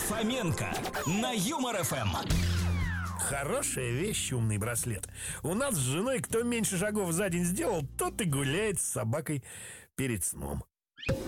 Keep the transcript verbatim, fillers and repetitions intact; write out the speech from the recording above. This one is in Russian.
Фоменко на Юмор эф эм. Хорошая вещь, умный браслет. У нас с женой кто меньше шагов за день сделал, тот и гуляет с собакой перед сном.